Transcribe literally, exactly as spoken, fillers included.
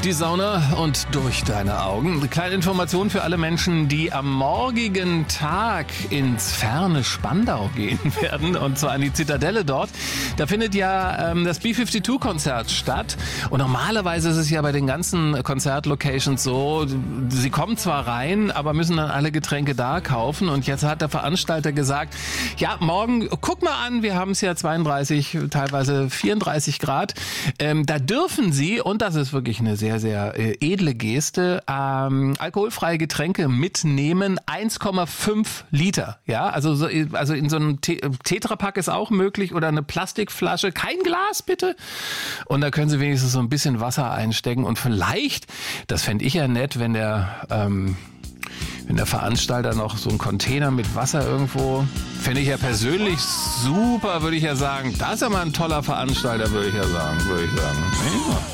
Die Sauna und durch deine Augen. Eine kleine Information für alle Menschen, die am morgigen Tag ins ferne Spandau gehen werden, und zwar an die Zitadelle dort. Da findet ja ähm, das B zweiundfünfzig-Konzert statt. Und normalerweise ist es ja bei den ganzen Konzertlocations so, sie kommen zwar rein, aber müssen dann alle Getränke da kaufen. Und jetzt hat der Veranstalter gesagt, ja, morgen, guck mal an, wir haben es ja zweiunddreißig, teilweise vierunddreißig Grad. Ähm, da dürfen sie, und das ist wirklich eine sehr, sehr äh, edle Geste, ähm, alkoholfreie Getränke mitnehmen, eins Komma fünf Liter. Ja, also, so, also in so einem Te- Tetrapack ist auch möglich, oder eine Plastikflasche, kein Glas bitte. Und da können sie wenigstens so ein bisschen Wasser einstecken, und vielleicht, das fände ich ja nett, wenn der, ähm, wenn der Veranstalter noch so einen Container mit Wasser irgendwo, fände ich ja persönlich super, würde ich ja sagen. Das ist ja mal ein toller Veranstalter, würde ich ja sagen, würde ich sagen.